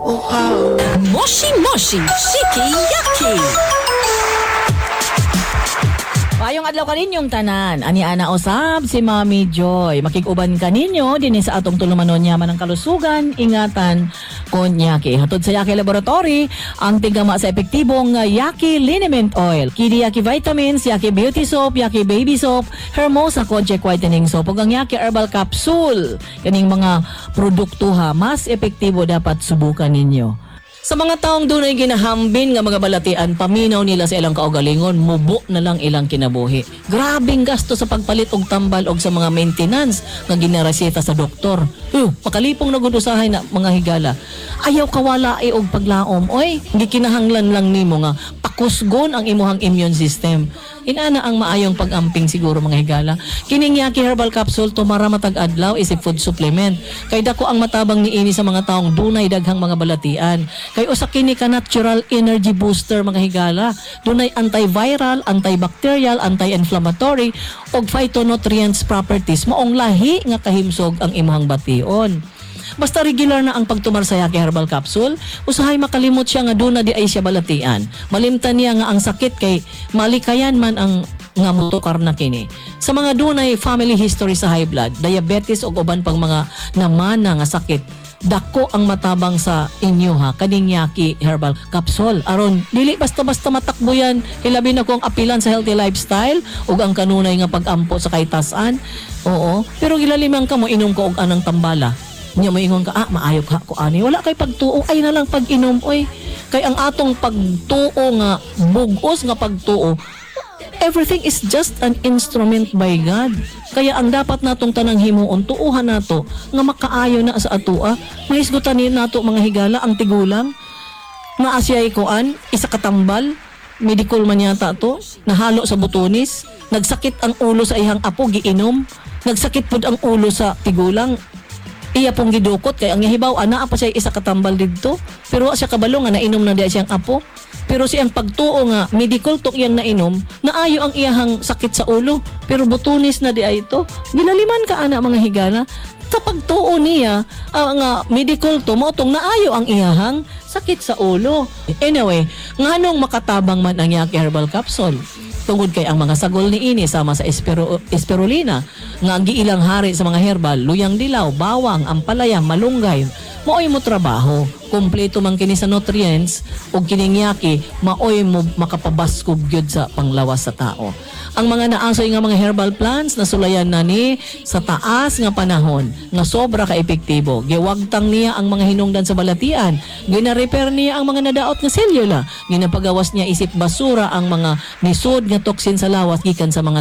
Moshi Moshi Shiki-Yaki. Payong adlaw kaninyong tanan, ani ana usab si Mami Joy. Makig-uban kaninyo dinhi sa atong tulumanon yaman ng kalusugan, ingatan kon Yaki. Hatod sa Yaki Laboratory ang tigama sa epektibong Yaki Liniment Oil, Kidi Yaki Vitamins, Yaki Beauty Soap, Yaki Baby Soap, Hermosa Contact Whitening Soap, ug ang Yaki Herbal Capsule. Kaning mga produkto ha, mas epektibo dapat subukan ninyo. Sa mga taong dunay ginahambin nga mga balatian, paminaw nila sa ilang kaugalingon, mubo na lang ilang kinabuhi. Grabing gasto sa pagpalit og tambal og sa mga maintenance nga ginareseta sa doktor. Makalipong nagudusahay na mga higala. Ayaw kawala ay og paglaom. Oy, gikinahanglan lang nimo nga pakusgon ang imuhang immune system. Inana ang maayong pag-amping siguro mga higala. Kining Yaki Herbal Capsule tumara matag adlaw isip food supplement. Kay dako ang matabang niini sa mga taong dunay daghang mga balatian. Kay usa kini ka natural energy booster mga higala. Dunay antiviral, antibacterial, anti-inflammatory ug phytonutrients properties maong lahi nga kahimsog ang imuhang bation. Basta regular na ang pagtumar sa Yaki Herbal Capsule, usahay makalimot siya nga duna di ay siya balatian. Malimtan niya nga ang sakit kay malikayan man ang nga motokar na kini. Sa mga dunay family history sa high blood, diabetes o uban pang mga namana nga sakit, dako ang matabang sa inyo ha, kaning Yaki Herbal Capsule. Aron, dili basta-basta matakbo yan, hilabi na kung apilan sa healthy lifestyle ug ang kanunay nga pag-ampo sa kaitasan. Oo, pero gilalimang ka mo inom ko og anang tambala. Nya mo ingon ka, maayo ka ko ani. Wala kay pagtuo, ay na lang pag-inom, oy. Kay ang atong pagtuo nga, bugos nga pagtuo, everything is just an instrument by God. Kaya ang dapat natong tanang himuon, tuuhan nato, nga makaayo na sa atua, mahisgutanin nato mga higala, ang tigulang, nga asyay koan, isa katambal, medical man yata to, nahalo sa butonis, nagsakit ang ulo sa ihang apo, giinom, nagsakit pud ang ulo sa tigulang, iya pong gidukot kay ang yahibaw ana pa siya isa katambal didto pero siya kabalo nga nainom na diya siyang apo pero siyang pagtuo nga medical tok yang nainom naayo ang iyahang sakit sa ulo pero butunis na di ay ito ginaliman ka ana mga higala sa pagtuo niya nga medical to mo tong naayo ang iyahang sakit sa ulo. Anyway, nganong makatabang man ang Yaki Herbal Capsule? Tungod kay ang mga sagol ni ini sama sa espirulina nga ang giilang hari sa mga herbal, luyang dilaw, bawang, ampalaya, malunggay, maoy mo trabaho. Kompleto man kini sa nutrients ug kining Yaki maoy mo makapabaskog gyud sa panglawas sa tao. Ang mga naasoy nga mga herbal plants nasulayan na ni sa taas nga panahon nga sobra ka epektibo. Giwagtang niya ang mga hinungdan sa balatian, gina-repair niya ang mga nadaot nga selula, ginapagawas niya isip basura ang mga nisod nga toksin sa lawas gikan sa mga